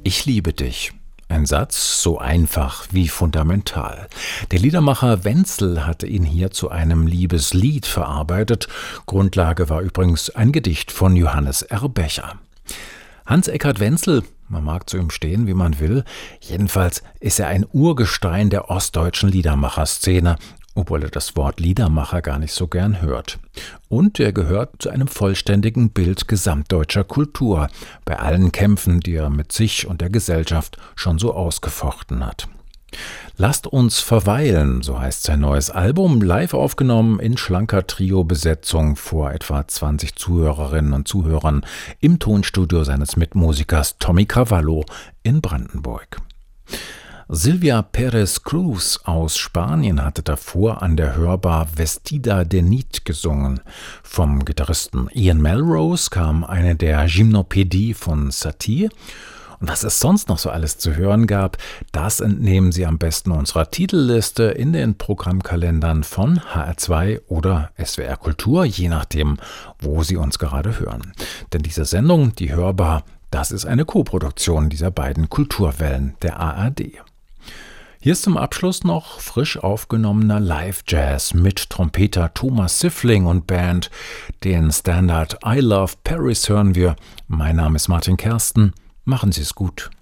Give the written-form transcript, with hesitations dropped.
Ich liebe dich. Ein Satz so einfach wie fundamental. Der Liedermacher Wenzel hatte ihn hier zu einem Liebeslied verarbeitet. Grundlage war übrigens ein Gedicht von Johannes R. Becher. Hans Eckart Wenzel, man mag zu ihm stehen, wie man will, jedenfalls ist er ein Urgestein der ostdeutschen Liedermacherszene, obwohl er das Wort Liedermacher gar nicht so gern hört. Und er gehört zu einem vollständigen Bild gesamtdeutscher Kultur, bei allen Kämpfen, die er mit sich und der Gesellschaft schon so ausgefochten hat. Lasst uns verweilen, so heißt sein neues Album, live aufgenommen in schlanker Trio-Besetzung vor etwa 20 Zuhörerinnen und Zuhörern im Tonstudio seines Mitmusikers Tommy Cavallo in Brandenburg. Silvia Pérez Cruz aus Spanien hatte davor an der Hörbar Vestida de Nit gesungen. Vom Gitarristen Ian Melrose kam eine der Gymnopädie von Satie. Und was es sonst noch so alles zu hören gab, das entnehmen Sie am besten unserer Titelliste in den Programmkalendern von HR2 oder SWR Kultur, je nachdem, wo Sie uns gerade hören. Denn diese Sendung, die Hörbar, das ist eine Koproduktion dieser beiden Kulturwellen der ARD. Hier ist zum Abschluss noch frisch aufgenommener Live-Jazz mit Trompeter Thomas Siffling und Band. Den Standard I Love Paris hören wir. Mein Name ist Martin Kersten. Machen Sie es gut.